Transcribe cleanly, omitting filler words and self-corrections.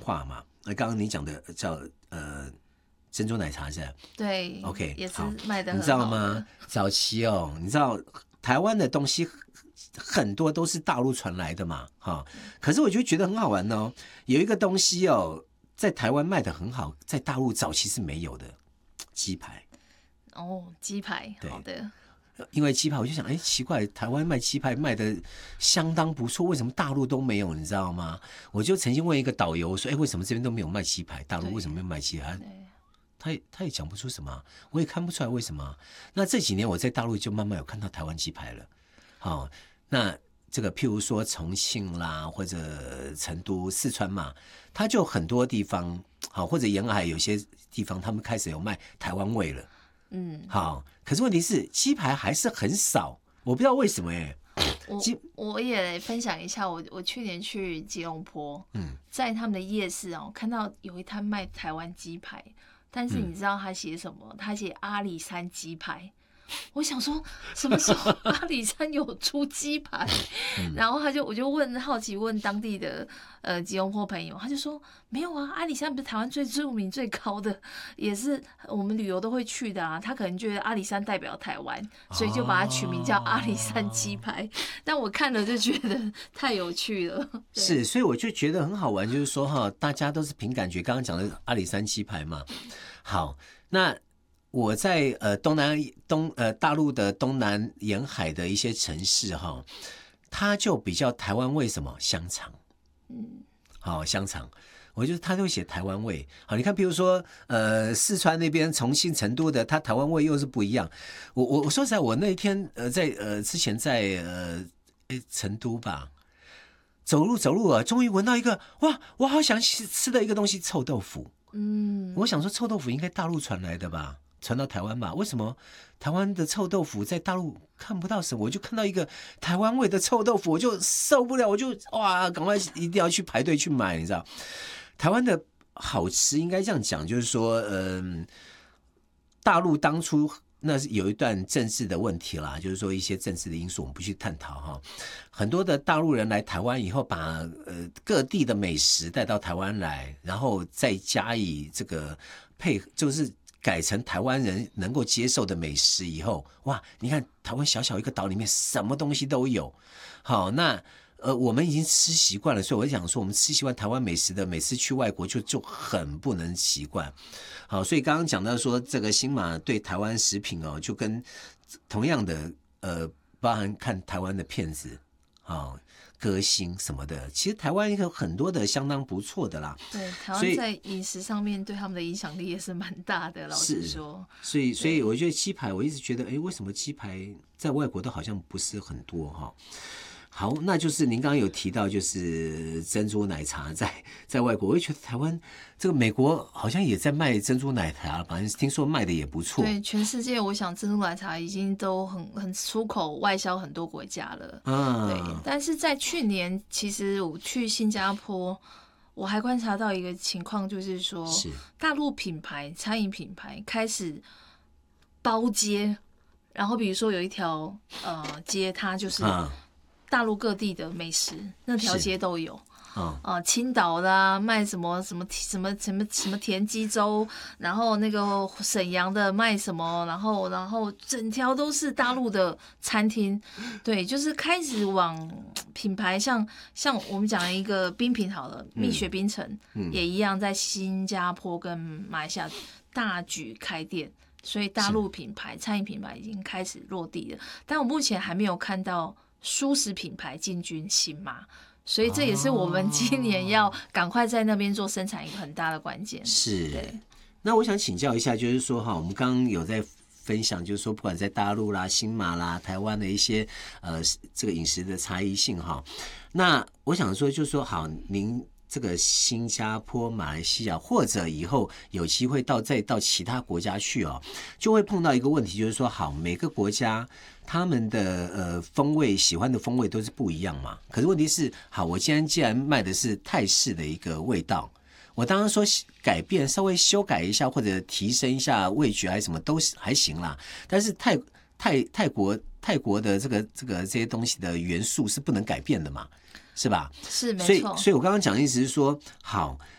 化嘛。刚刚你讲的叫珍珠奶茶是吧？ 对 ，OK， 也是卖的很好的。 你知道吗？早期哦，你知道台湾的东西很多都是大陆传来的嘛，哈。可是我就觉得很好玩哦，有一个东西哦，在台湾卖的很好，在大陆早期是没有的，鸡排。 哦，鸡排，好的。 因为鸡排，我就想，哎，奇怪，台湾卖鸡排卖的相当不错，为什么大陆都没有？你知道吗？我就曾经问一个导游说，哎，为什么这边都没有卖鸡排？大陆为什么没有卖鸡排？他也讲不出什么，我也看不出来为什么。那这几年我在大陆就慢慢有看到台湾鸡排了。好，那这个譬如说重庆啦，或者成都、四川嘛，它就很多地方，好，或者沿海有些地方，他们开始有卖台湾味了。好，可是问题是鸡排还是很少，我不知道为什么我也分享一下，我去年去吉隆坡，在他们的夜市哦，看到有一摊卖台湾鸡排，但是你知道他写什么？他写阿里山鸡排。我想说，什么时候阿里山有出鸡排？然后我就好奇问当地的吉隆坡朋友，他就说没有啊，阿里山不是台湾最著名最高的，也是我们旅游都会去的啊。他可能觉得阿里山代表台湾，所以就把它取名叫阿里山鸡排。但我看了就觉得太有趣了。 是，所以我就觉得很好玩，就是说哈，大家都是凭感觉。刚刚讲的阿里山鸡排嘛，好，那。我在大陆的东南沿海的一些城市哈，它就比较台湾味，什么香肠，好香肠，我觉得它都会写台湾味。好，你看，比如说四川那边重庆、成都的，它台湾味又是不一样。我说实在，我那一天之前在成都吧，走路啊，终于闻到一个哇，我好想吃的一个东西，臭豆腐。我想说臭豆腐应该大陆传来的吧。传到台湾吧？为什么台湾的臭豆腐在大陆看不到什么？我就看到一个台湾味的臭豆腐，我就受不了，我就哇，赶快一定要去排队去买，你知道？台湾的好吃应该这样讲，就是说，大陆当初那是有一段政治的问题啦，就是说一些政治的因素，我们不去探讨哈。很多的大陆人来台湾以后，把各地的美食带到台湾来，然后再加以这个就是改成台湾人能够接受的美食以后，哇，你看台湾小小一个岛里面什么东西都有。好，那我们已经吃习惯了，所以我想说，我们吃习惯台湾美食的，每次去外国就很不能习惯。好，所以刚刚讲到说，这个新马对台湾食品哦，就跟同样的包含看台湾的片子，好。歌星什么的，其实台湾有很多的相当不错的啦。 对，台湾在饮食上面对他们的影响力也是蛮大的，老实说。 所以我觉得鸡排，我一直觉得，哎，为什么鸡排在外国都好像不是很多哈？好，那就是您刚刚有提到，就是珍珠奶茶在外国，我也觉得台湾这个美国好像也在卖珍珠奶茶，反正听说卖的也不错。 对，全世界我想珍珠奶茶已经都很出口外销很多国家了。对，但是在去年，其实我去新加坡，我还观察到一个情况，就是说，大陆品牌、餐饮品牌开始包街，然后比如说有一条街，它就是大陆各地的美食，那条街都有。青岛的啊，卖什么田鸡粥，然后那个沈阳的卖什么，然后整条都是大陆的餐厅。对，就是开始往品牌，像我们讲一个冰品好了，蜜雪冰城也一样，在新加坡跟马来西亚大举开店。所以大陆品牌、餐饮品牌已经开始落地了，但我目前还没有看到蔬食品牌进军新马。所以这也是我们今年要赶快在那边做生产一个很大的关键。 是，对。那我想请教一下，就是说哈，我们刚刚有在分享，就是说不管在大陆啦、新马啦、台湾的一些这个饮食的差异性哈。那我想说，就是说好，您这个新加坡、马来西亚，或者以后有机会再到其他国家去哦，就会碰到一个问题，就是说好，每个国家他们的风味喜欢的风味都是不一样嘛。可是问题是，好，我既然卖的是泰式的一个味道，我当然说改变稍微修改一下或者提升一下味觉还是什么都还行啦。但是泰国的这些东西的元素是不能改变的嘛。是吧？ 是没错。 所以我刚刚讲的意思是说，好，